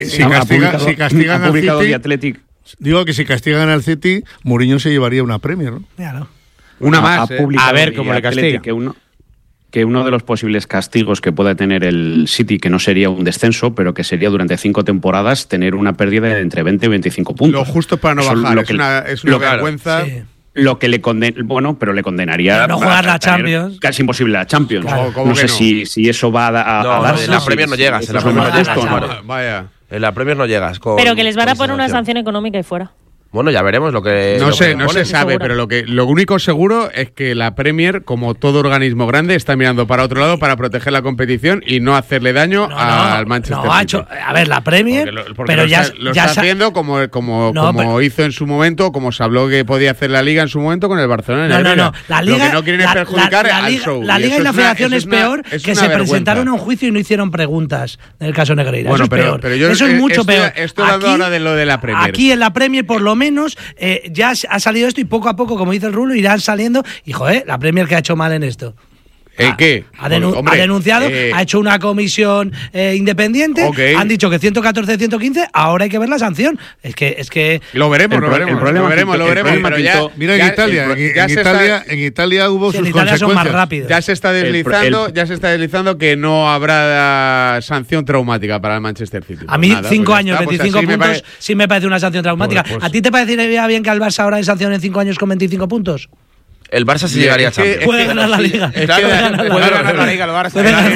Si castigan al City, Athletic. Digo que si castigan al City, Mourinho se llevaría una Premier, ¿no? Claro. Una más. A ver cómo le castiga. Que uno de los posibles castigos que pueda tener el City, que no sería un descenso, pero que sería durante 5 temporadas, tener una pérdida de entre 20 y 25 puntos. Lo justo para no bajar. Es una vergüenza. Sí. Lo que le pero le condenaría no jugar la Champions. Casi imposible la Champions. Claro. No sé si eso va a darse. En la Premier no llegas. En la Premier no llegas. Vaya. En la Premier no llegas. Pero que les van a poner una sanción económica y fuera. Bueno, ya veremos lo que. No se sabe, seguro. pero lo único seguro es que la Premier, como todo organismo grande, está mirando para otro lado para proteger la competición y no hacerle daño al Manchester City. A ver, la Premier, porque pero lo está haciendo como hizo en su momento, como se habló que podía hacer la Liga en su momento con el Barcelona. No. La Liga, lo que no quieren es perjudicar al show. La Liga y la Federación es peor que se presentaron a un juicio y no hicieron preguntas en el caso Negreira. Bueno, eso es mucho peor. Estoy hablando ahora de lo de la Premier. Aquí en la Premier, por lo menos, ya ha salido esto y poco a poco, como dice el Rulo, irán saliendo. Y, joder, la Premier que ha hecho mal en esto. ¿Qué? Ha denunciado, ha hecho una comisión independiente, han dicho que 114, 115, ahora hay que ver la sanción. Es que lo veremos. Pero ya, mira, en Italia hubo sus consecuencias. Son más rápidos. Ya se está deslizando que no habrá sanción traumática para el Manchester City. A mí, 5 años, 25 puntos, sí me parece una sanción traumática. ¿A ti te parecería bien que al Barça ahora hay sanción en 5 años con 25 puntos? El Barça sí llegaría a Champions. Puede ganar la Liga. Puede ganar la Liga el Barça.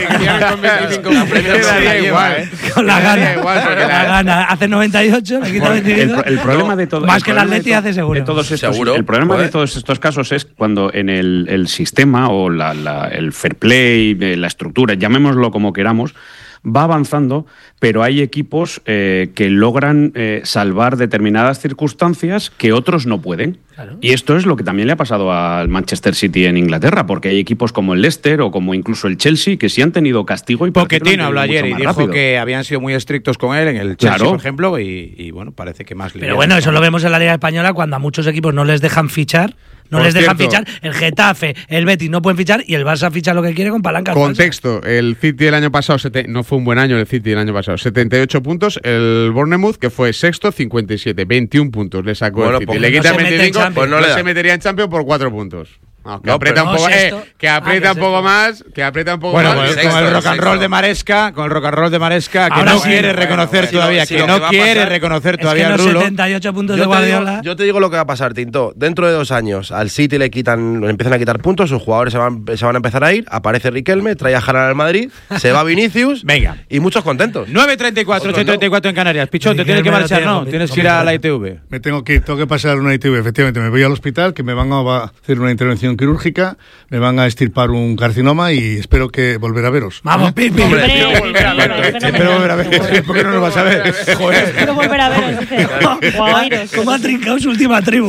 Con la gana. Hace 98, le quita 22. El problema de todo. Más que el Atleti hace seguro. El problema de todos estos casos es cuando en el sistema o el fair play, la estructura, llamémoslo como queramos, va avanzando, pero hay equipos que logran salvar determinadas circunstancias que otros no pueden. Claro. Y esto es lo que también le ha pasado al Manchester City en Inglaterra, porque hay equipos como el Leicester o como incluso el Chelsea que sí han tenido castigo. Y Pochettino habló ayer y dijo que habían sido muy estrictos con él en el Chelsea, por ejemplo, y bueno, parece que más. Pero bueno, eso lo vemos en la Liga Española cuando a muchos equipos no les dejan fichar. Dejan fichar, el Getafe, el Betis no pueden fichar y el Barça ficha lo que quiere con palancas. Contexto, el City el año pasado, no fue un buen año el City el año pasado, 78 puntos, el Bournemouth, que fue sexto, 57, 21 puntos le sacó el City. Pues le quitan 25, pues no se metería en Champions por 4 puntos. Que aprieta un poco, más. Bueno, con el rock and roll de Maresca, que no quiere reconocer todavía, que no quiere reconocer todavía el Rulo. 78 puntos de Guardiola. Yo te digo lo que va a pasar, Tinto. Dentro de 2 años al City le empiezan a quitar puntos, sus jugadores se van a empezar a ir, aparece Riquelme, trae a Haaland al Madrid, se va Vinicius. Venga. Y muchos contentos. 9:34, 8:34 en Canarias. Pichón, te tienes que marchar, ¿no? Tienes que ir a la ITV. Me tengo que pasar una ITV, efectivamente. Me voy al hospital, que me van a hacer una intervención quirúrgica, me van a extirpar un carcinoma y espero que volver a veros. Vamos, Pipi. Espero volver a ver. ¿Por qué no lo vas a ver? Joder. Espero volver a veros. ¿Cómo ha trincado su última tribu?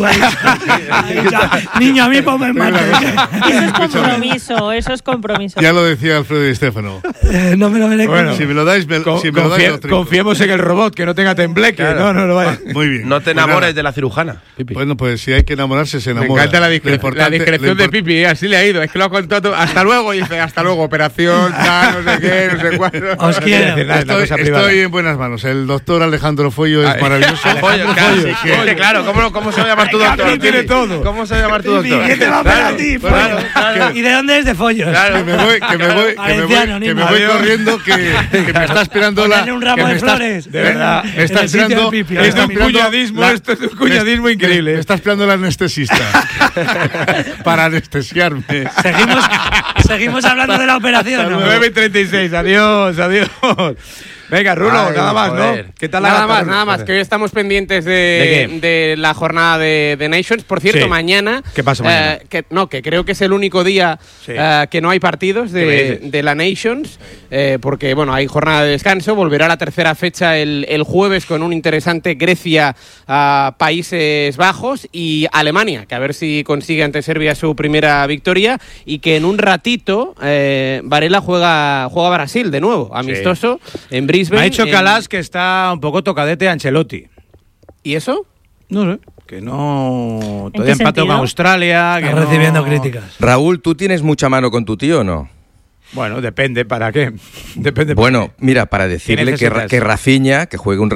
Niño, a mí ponme el mate. Eso es compromiso. Ya lo decía Alfredo Di Stéfano. No me lo veré. Bueno, si me lo dais, confiemos en el robot, que no tenga tembleque. Claro. No lo vaya. Muy bien. No te enamores de la cirujana, Pipi. Bueno, pues si hay que enamorarse, se enamora. Me encanta la discreción de Pipi, así le ha ido. Es que lo ha contado todo. Hasta luego, y dice, hasta luego, operación, tal, no sé qué, no sé cuánto. Os quiero. Estoy en buenas manos. El doctor Alejandro Follo es maravilloso. Claro, ¿cómo se va a llamar tu doctor? Tiene todo. ¿Cómo se va a llamar tu doctor? ¿Qué te va a operar a ti, Follo? ¿Y de dónde es de Follos? Que me voy corriendo, que me está esperando la... un ramo de flores. De verdad. Me está esperando... Esto es un cuñadismo increíble. Me está esperando el anestesista para anestesiarme. Seguimos hablando de la operación, ¿no? 9:36, adiós. Venga, Rulo, nada más, ¿no? ¿Qué tal nada más, que hoy estamos pendientes de la jornada de Nations. Por cierto, mañana... ¿Qué pasa mañana? Que creo que es el único día que no hay partidos de la Nations, porque, bueno, hay jornada de descanso. Volverá la tercera fecha el jueves con un interesante Grecia, Países Bajos y Alemania, que a ver si consigue ante Serbia su primera victoria, y que en un ratito Varela juega Brasil de nuevo, amistoso, en Brisbane. Me ha dicho Calas que está un poco tocadete a Ancelotti. ¿Y eso? No sé. Que no... Todavía empató con Australia. Está recibiendo críticas. Raúl, ¿tú tienes mucha mano con tu tío o no? Bueno, depende, ¿para qué? Depende. Bueno, mira, para decirle que Rafinha, que juegue un